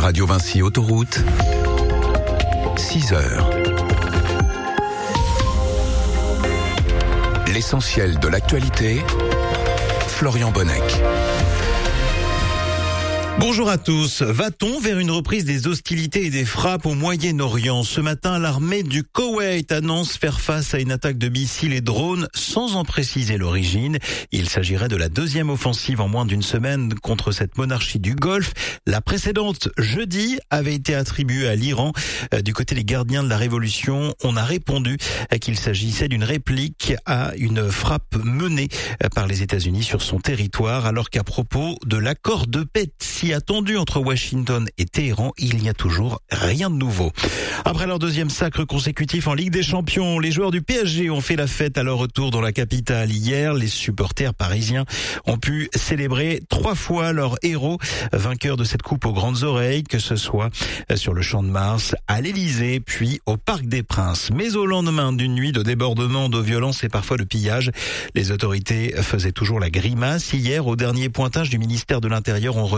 Radio Vinci Autoroute, 6h. L'essentiel de l'actualité, Florian Bonnec. Bonjour à tous. Va-t-on vers une reprise des hostilités et des frappes au Moyen-Orient ? Ce matin, l'armée du Koweït annonce faire face à une attaque de missiles et drones sans en préciser l'origine. Il s'agirait de la deuxième offensive en moins d'une semaine contre cette monarchie du Golfe. La précédente, jeudi, avait été attribuée à l'Iran. Du côté des gardiens de la Révolution, on a répondu qu'il s'agissait d'une réplique à une frappe menée par les États-Unis sur son territoire, alors qu'à propos de l'accord de paix attendu entre Washington et Téhéran, il n'y a toujours rien de nouveau. Après leur deuxième sacre consécutif en Ligue des Champions, les joueurs du PSG ont fait la fête à leur retour dans la capitale. Hier, les supporters parisiens ont pu célébrer 3 fois leur héros, vainqueurs de cette coupe aux grandes oreilles, que ce soit sur le Champ de Mars, à l'Élysée, puis au Parc des Princes. Mais au lendemain d'une nuit de débordements, de violence et parfois de pillage, les autorités faisaient toujours la grimace. Hier, au dernier pointage du ministère de l'Intérieur, on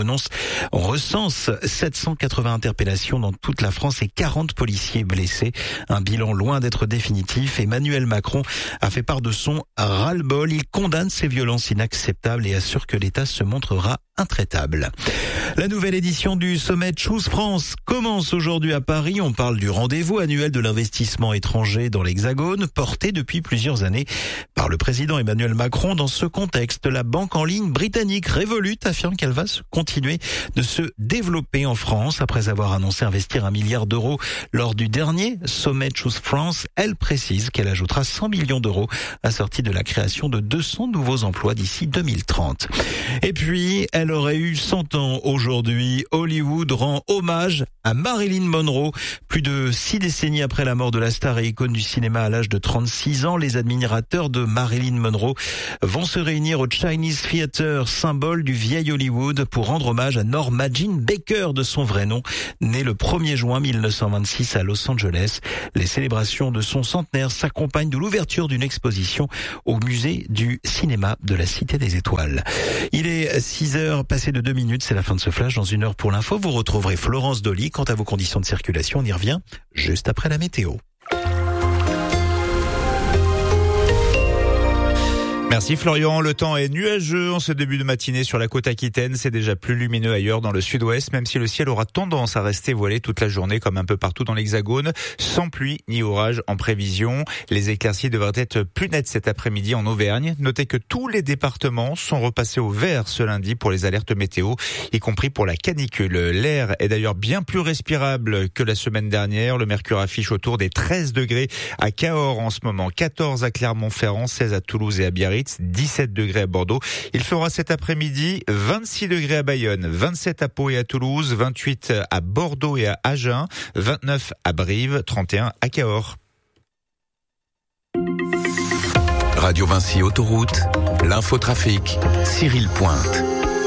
recense 780 interpellations dans toute la France et 40 policiers blessés. Un bilan loin d'être définitif. Emmanuel Macron a fait part de son ras-le-bol. Il condamne ces violences inacceptables et assure que l'État se montrera intraitable. La nouvelle édition du sommet Choose France commence aujourd'hui à Paris. On parle du rendez-vous annuel de l'investissement étranger dans l'Hexagone, porté depuis plusieurs années par le président Emmanuel Macron. Dans ce contexte, la banque en ligne britannique Revolut affirme qu'elle va continuer de se développer en France. Après avoir annoncé investir 1 milliard d'euros lors du dernier sommet Choose France, elle précise qu'elle ajoutera 100 millions d'euros assortis de la création de 200 nouveaux emplois d'ici 2030. Et puis, elle aurait eu 100 ans aujourd'hui. Hollywood rend hommage à Marilyn Monroe. Plus de 6 décennies après la mort de la star et icône du cinéma à l'âge de 36 ans, les admirateurs de Marilyn Monroe vont se réunir au Chinese Theatre, symbole du vieil Hollywood, pour rendre hommage à Norma Jean Baker de son vrai nom, née le 1er juin 1926 à Los Angeles. Les célébrations de son centenaire s'accompagnent de l'ouverture d'une exposition au musée du cinéma de la Cité des Étoiles. Il est 6h passé de 2 minutes, c'est la fin de ce flash. Dans 1 heure pour l'info, vous retrouverez Florence Dolly. Quant à vos conditions de circulation, on y revient juste après la météo. Merci Florian, le temps est nuageux en ce début de matinée sur la côte aquitaine, c'est déjà plus lumineux ailleurs dans le sud-ouest, même si le ciel aura tendance à rester voilé toute la journée comme un peu partout dans l'Hexagone, sans pluie ni orage en prévision. Les éclaircies devraient être plus nettes cet après-midi en Auvergne. Notez que tous les départements sont repassés au vert ce lundi pour les alertes météo, y compris pour la canicule. L'air est d'ailleurs bien plus respirable que la semaine dernière. Le mercure affiche autour des 13 degrés à Cahors en ce moment, 14 à Clermont-Ferrand, 16 à Toulouse et à Biarritz, 17 degrés à Bordeaux. Il fera cet après-midi 26 degrés à Bayonne, 27 à Pau et à Toulouse, 28 à Bordeaux et à Agen, 29 à Brive, 31 à Cahors. Radio Vinci Autoroute, l'infotrafic, Cyril Pointe.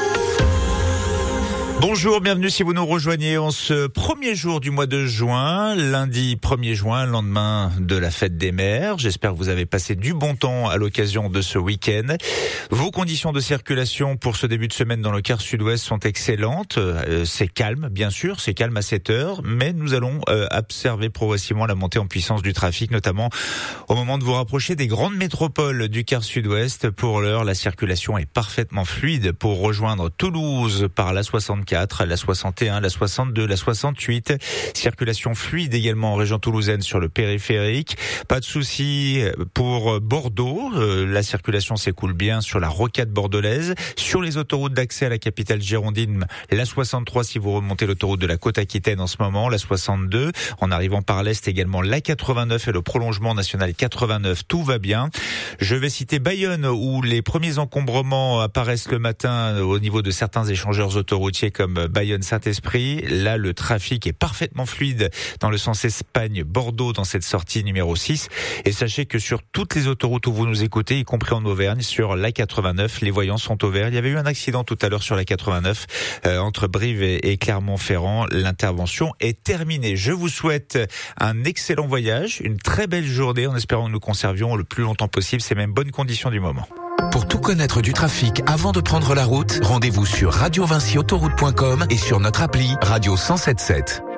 Bonjour, bienvenue si vous nous rejoignez en ce premier jour du mois de juin, lundi 1er juin, lendemain de la fête des mères. J'espère que vous avez passé du bon temps à l'occasion de ce week-end. Vos conditions de circulation pour ce début de semaine dans le quart sud-ouest sont excellentes. C'est calme, bien sûr, c'est calme à 7 heures, mais nous allons observer progressivement la montée en puissance du trafic, notamment au moment de vous rapprocher des grandes métropoles du quart sud-ouest. Pour l'heure, la circulation est parfaitement fluide pour rejoindre Toulouse par la 64. La 61, la 62, la 68. Circulation fluide également en région toulousaine sur le périphérique. Pas de souci pour Bordeaux. La circulation s'écoule bien sur la rocade bordelaise. Sur les autoroutes d'accès à la capitale girondine, la 63 si vous remontez l'autoroute de la côte aquitaine en ce moment, la 62. En arrivant par l'est également, la 89 et le prolongement national 89. Tout va bien. Je vais citer Bayonne où les premiers encombrements apparaissent le matin au niveau de certains échangeurs autoroutiers comme Bayonne-Saint-Esprit. Là, le trafic est parfaitement fluide dans le sens Espagne-Bordeaux dans cette sortie numéro 6. Et sachez que sur toutes les autoroutes où vous nous écoutez, y compris en Auvergne, sur la 89, les voyants sont au vert. Il y avait eu un accident tout à l'heure sur la 89 entre Brive et Clermont-Ferrand. L'intervention est terminée. Je vous souhaite un excellent voyage, une très belle journée en espérant que nous conservions le plus longtemps possible ces mêmes bonnes conditions du moment. Pour tout connaître du trafic avant de prendre la route, rendez-vous sur radiovincyautoroute.com et sur notre appli Radio 107.7.